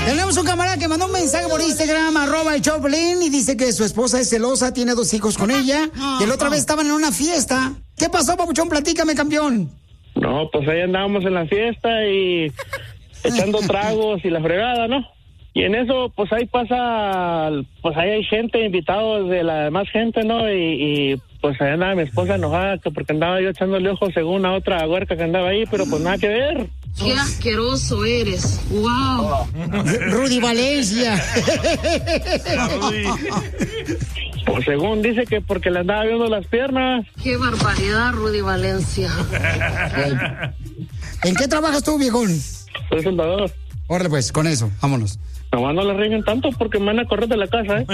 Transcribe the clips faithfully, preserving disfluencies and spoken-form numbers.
Tenemos un camarada que mandó un mensaje por Instagram, arroba el Choplin, y dice que su esposa es celosa, tiene dos hijos con ella, y la otra vez estaban en una fiesta. ¿Qué pasó, papuchón? Platícame, campeón. No, pues ahí andábamos en la fiesta y echando tragos y la fregada, ¿no? Y en eso, pues ahí pasa, pues ahí hay gente, invitados de la demás gente, ¿no? Y, y pues ahí andaba mi esposa enojada que porque andaba yo echándole ojos según a otra huerca que andaba ahí, pero pues nada que ver. ¡Qué asqueroso eres! ¡Wow! Rudy Valencia. Pues según dice que porque le andaba viendo las piernas. ¡Qué barbaridad, Rudy Valencia! ¿En qué trabajas tú, viejón? Soy soldador. Órale pues, con eso, vámonos. Nomás no la rieguen tanto porque me van a correr de la casa,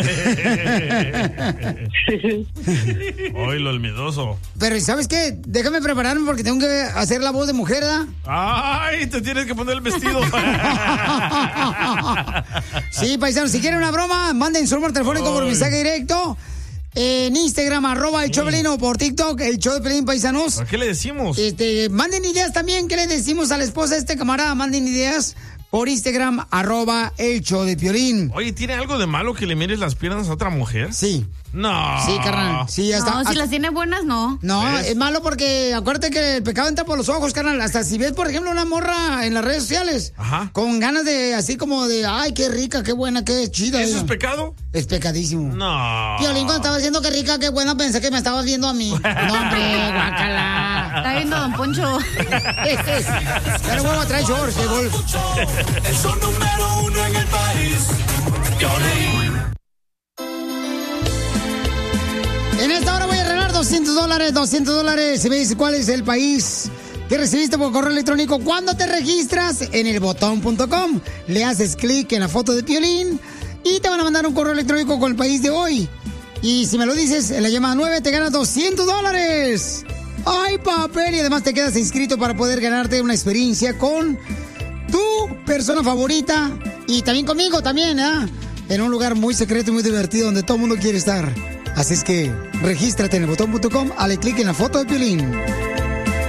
¿eh? Oye, lo el miedoso. Pero, ¿sabes qué? Déjame prepararme porque tengo que hacer la voz de mujer, ¿verdad? ¡Ay! Te tienes que poner el vestido. Sí, paisanos, si quieren una broma, manden su número telefónico Ay. por mensaje directo. En Instagram, arroba el Choplin, o por TikTok, el show de Pelín, paisanos. ¿Qué le decimos? Este, manden ideas también. ¿Qué le decimos a la esposa de este camarada? Manden ideas por Instagram, arroba el show de Piolín. Oye, ¿tiene algo de malo que le mires las piernas a otra mujer? Sí. No. Sí, carnal. Sí, hasta, no, si hasta, las tiene buenas, no. No, ¿ves? es malo porque acuérdate que el pecado entra por los ojos, carnal. Hasta si ves, por ejemplo, una morra en las redes sociales. Ajá. Con ganas de, así como de, ay, qué rica, qué buena, qué chida. ¿Eso ella. es pecado? Es pecadísimo. No. Piolín, cuando estaba diciendo que rica, qué buena, pensé que me estabas viendo a mí. No, hombre, guácala. Está viendo a Don Poncho. Ya no vuelvo a traer shorts de golf. Es un número uno en el país. Piolín. En esta hora voy a regalar doscientos dólares, doscientos dólares. Si me dice cuál es el país que recibiste por correo electrónico cuando te registras en el botón punto com. Le haces clic en la foto de Piolín y te van a mandar un correo electrónico con el país de hoy. Y si me lo dices en la llamada nueve, te ganas doscientos dólares. ¡Ay, papel! Y además te quedas inscrito para poder ganarte una experiencia con tu persona favorita y también conmigo, también, ¿eh? En un lugar muy secreto y muy divertido donde todo el mundo quiere estar. Así es que regístrate en el botón punto com, dale clic en la foto de Piolín.